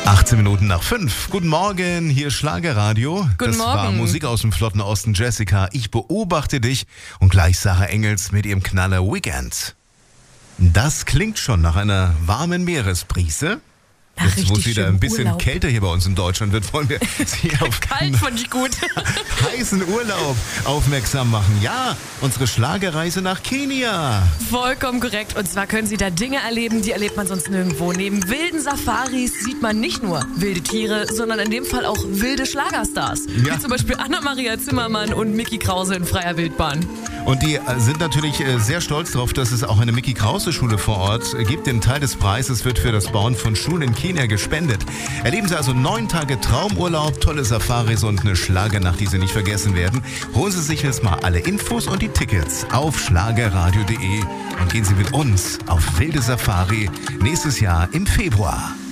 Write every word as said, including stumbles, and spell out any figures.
achtzehn Minuten nach fünf. Guten Morgen, hier ist Schlagerradio. Guten das Morgen. war Musik aus dem flotten Osten. Jessica, ich beobachte dich und gleich Sarah Engels mit ihrem Knaller Weekend. Das klingt schon nach einer warmen Meeresbrise. Ach, Jetzt, wo es richtig wieder schön ein bisschen Urlaub. kälter hier bei uns in Deutschland wird, wollen wir Sie auf Kalt fand ich gut. heißen Urlaub aufmerksam machen. Ja, unsere Schlagerreise nach Kenia. Vollkommen korrekt. Und zwar können Sie da Dinge erleben, die erlebt man sonst nirgendwo. Neben wilden Safaris sieht man nicht nur wilde Tiere, sondern in dem Fall auch wilde Schlagerstars. Ja. Wie zum Beispiel Anna-Maria Zimmermann und Micky Krause in freier Wildbahn. Und die äh, sind natürlich äh, sehr stolz darauf, dass es auch eine Micky-Krause-Schule vor Ort äh, gibt. Den Teil des Preises wird für das Bauen von Schulen in Kenia gespendet. Erleben Sie also neun Tage Traumurlaub, tolle Safaris und eine Schlagernacht, die Sie nicht vergessen werden. Holen Sie sich jetzt mal alle Infos und die Tickets auf schlagerradio punkt de und gehen Sie mit uns auf wilde Safari nächstes Jahr im Februar.